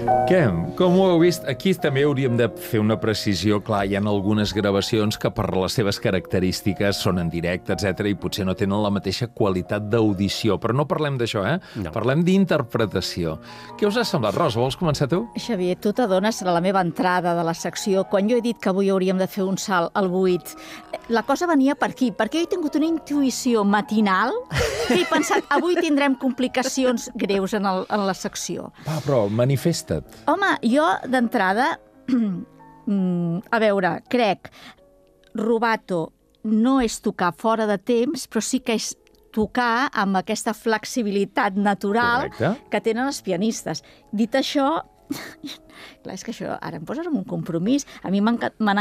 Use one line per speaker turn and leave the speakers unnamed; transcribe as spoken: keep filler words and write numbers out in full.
Què? Com ho heu vist? Aquí també hauríem de fer una precisió. Clar, hi ha algunes gravacions que per les seves característiques són en directe, etcètera, i potser no tenen la mateixa qualitat d'audició. Però no parlem d'això, eh?
No.
Parlem d'interpretació. Què us ha semblat? Rosa, vols començar tu?
Xavier, tu t'adones a la meva entrada de la secció, quan jo he dit que avui hauríem de fer un salt al buit, la cosa venia per aquí, perquè jo he tingut una intuïció matinal que he pensat, avui tindrem complicacions greus en, el, en la secció.
Va, però manifesta't.
Home, jo d'entrada, a veure, crec, rubato no és tocar fora de temps, però sí que és tocar amb aquesta flexibilitat natural
Correcte.
que tenen els pianistes. Dit això, clar, és que això ara em poses en un compromís. A mi m'han